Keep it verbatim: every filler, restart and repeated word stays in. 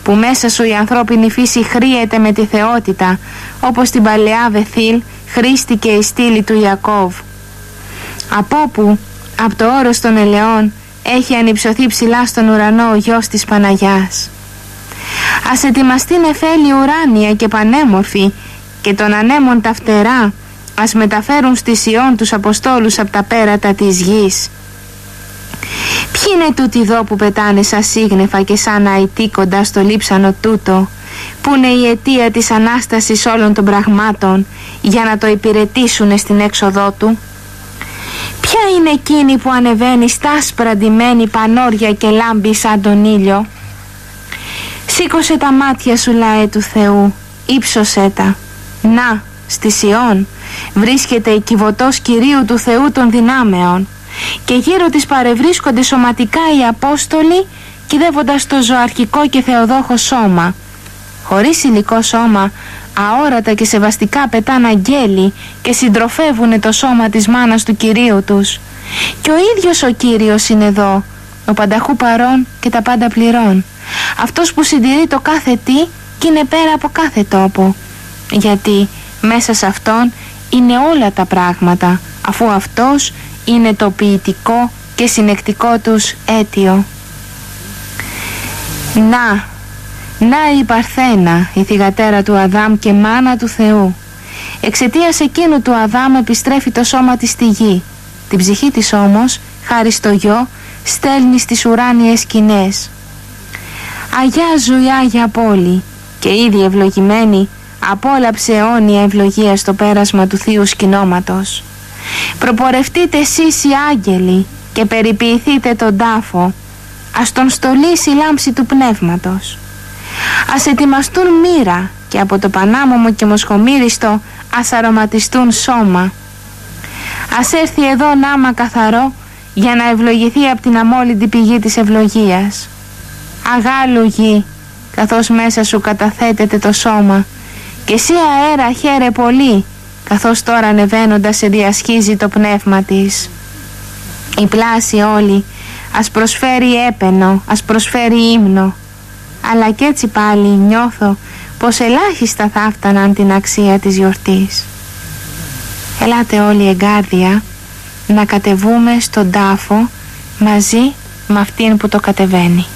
που μέσα σου η ανθρώπινη φύση χρύεται με τη θεότητα, όπως την παλαιά Βεθήλ χρήστηκε η στήλη του Ιακώβ. Από όπου, από το όρος των ελαιών, έχει ανυψωθεί ψηλά στον ουρανό ο γιος της Παναγιάς. Ας ετοιμαστεί νεφέλη ουράνια και πανέμορφη, και των ανέμων τα φτερά ας μεταφέρουν στη Σιών τους Αποστόλους από τα πέρατα της γης. Ποιοι είναι τούτοι εδώ που πετάνε σαν σύγνεφα και σαν αητή κοντά στο λείψανο τούτο, που είναι η αιτία της Ανάστασης όλων των πραγμάτων, για να το υπηρετήσουν στην έξοδό του? Ποια είναι εκείνη που ανεβαίνει στα άσπρα ντυμένη πανόρια και λάμπει σαν τον ήλιο? Σήκωσε τα μάτια σου, λαέ του Θεού, ύψωσέ τα. Να, στη Σιών βρίσκεται η κυβωτός Κυρίου του Θεού των δυνάμεων, και γύρω της παρευρίσκονται σωματικά οι Απόστολοι, κυδεύοντας το ζωαρχικό και θεοδόχο σώμα. Χωρίς υλικό σώμα, αόρατα και σεβαστικά πετάνε αγγέλοι και συντροφεύουν το σώμα της μάνας του Κυρίου τους. Και ο ίδιος ο Κύριος είναι εδώ, ο πανταχού παρών και τα πάντα πληρών, αυτός που συντηρεί το κάθε τι και είναι πέρα από κάθε τόπο, γιατί μέσα σε αυτόν είναι όλα τα πράγματα, αφού αυτός είναι το ποιητικό και συνεκτικό τους αίτιο. Να, να η Παρθένα, η θυγατέρα του Αδάμ και μάνα του Θεού. Εξαιτίας εκείνου του Αδάμ επιστρέφει το σώμα της στη γη. Την ψυχή της όμως, χάρη στο γιο, στέλνει στις ουράνιες σκηνές. Αγιάζου η Άγια Πόλη, και ήδη ευλογημένη απόλαψε αιώνια ευλογία στο πέρασμα του Θείου σκηνώματος. Προπορευτείτε εσείς οι άγγελοι και περιποιηθείτε τον τάφο, ας τον στολίσει η λάμψη του πνεύματος. Ας ετοιμαστούν μοίρα και από το πανάμωμο και μοσχομύριστο ας αρωματιστούν σώμα. Ας έρθει εδώ νάμα καθαρό για να ευλογηθεί από την αμόλυντη πηγή της ευλογίας. Αγάλου γη, καθώς μέσα σου καταθέτεται το σώμα, και εσύ αέρα χαίρε πολύ, καθώς τώρα ανεβαίνοντας σε διασχίζει το πνεύμα της. Η πλάση όλη ας προσφέρει έπαινο, ας προσφέρει ύμνο, αλλά κι έτσι πάλι νιώθω πως ελάχιστα θα φτάναν την αξία της γιορτής. Ελάτε όλοι εγκάρδια να κατεβούμε στον τάφο μαζί με αυτήν που το κατεβαίνει.